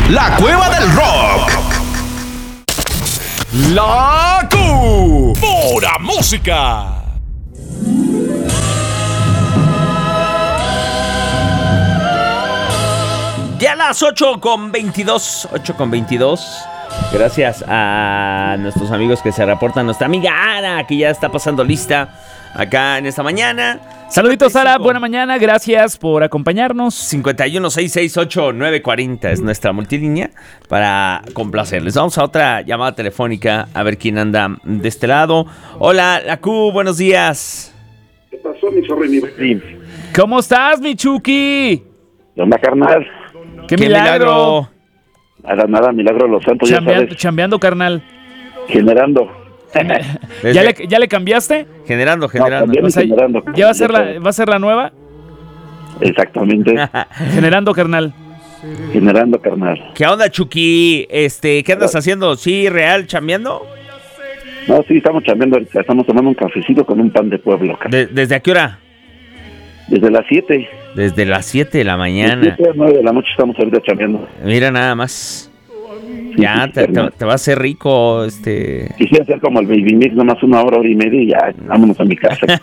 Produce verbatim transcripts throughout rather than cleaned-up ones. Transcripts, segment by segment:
La Cueva del Rock. La Q. Pura música. Ya a las ocho con veintidós. ocho con veintidós. Gracias a nuestros amigos que se reportan. Nuestra amiga Ara, que ya está pasando lista acá en esta mañana. Saluditos, Sara, buena mañana, gracias por acompañarnos. cincuenta y uno, seiscientos sesenta y ocho, novecientos cuarenta es nuestra multilínea para complacerles. Vamos a otra llamada telefónica a ver quién anda de este lado. Hola, la Q, buenos días. ¿Qué pasó, mi zorro y mi Betín? ¿Cómo estás, mi Chucky? ¿Qué onda, carnal? ¡Qué, ¡Qué milagro! milagro! Nada, nada, milagro de los santos, Chambeando, ya sabes. Chambeando, carnal. Generando. ¿Ya le, ¿Ya le cambiaste? Generando, generando. No, o sea, generando. ¿Ya va a ser la, va a ser la nueva? Exactamente. Generando, carnal. Generando, carnal. ¿Qué onda, Chucky? Este, ¿qué andas haciendo? ¿Sí, real, chambeando? No, sí, estamos chambeando ahorita. Estamos tomando un cafecito con un pan de pueblo, de, ¿Desde a qué hora? Desde las siete. Desde las siete de la mañana. Desde las nueve de la noche estamos ahorita chambeando. Mira nada más. Ya, te, te, te va a hacer rico, este... Quisiera hacer como el Baby Mix, nomás una hora, hora y media y ya, vámonos a mi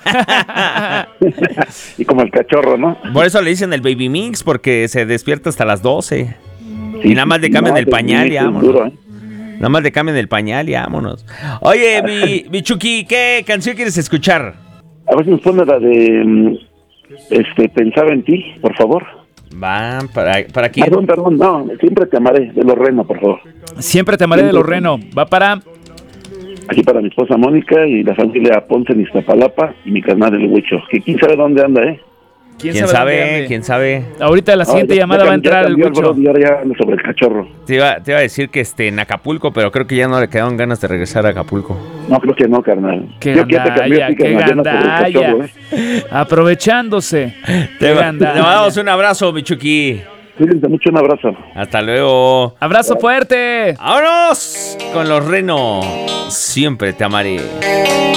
casa. Y como el cachorro, ¿no? Por eso le dicen el Baby Mix, porque se despierta hasta las doce. Sí, y nada más le cambian no, el pañal y vámonos. Duro, ¿eh? Nada más le cambian el pañal y vámonos. Oye, mi, mi Chucky, ¿qué canción quieres escuchar? A ver si nos pone la de... Este, Pensaba en ti, por favor. Va, ¿para, para quién? Perdón, perdón, no, Siempre te amaré, de Los Reno, por favor. Siempre te amaré, Siempre. de Los Reno. Va para... Aquí para mi esposa Mónica y la familia Ponce en Iztapalapa y mi carnal del Huicho, que quién sabe dónde anda, ¿eh? ¿Quién, ¿Quién sabe? sabe ¿Quién sabe? Ahorita la siguiente ah, ya, llamada ya, va a entrar el Huicho. Y ahora ya ando sobre el cachorro. Te iba, te iba a decir que este, en Acapulco, pero creo que ya no le quedaron ganas de regresar a Acapulco. No, creo que no, carnal. Qué Yo gandalla, te qué gandalla. ¿eh? Aprovechándose. Te, va, te mandamos un abrazo, mi Chucky. Cuídense mucho, un abrazo. Hasta luego. Abrazo fuerte. ¡Vámonos! Con Los Reno. Siempre te amaré.